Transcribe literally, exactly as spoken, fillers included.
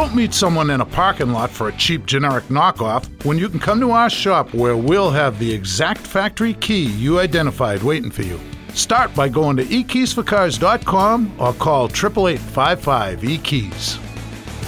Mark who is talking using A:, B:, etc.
A: Don't meet someone in a parking lot for a cheap generic knockoff when you can come to our shop where we'll have the exact factory key you identified waiting for you. Start by going to e keys for cars dot com or call eight eight eight, five five, E keys.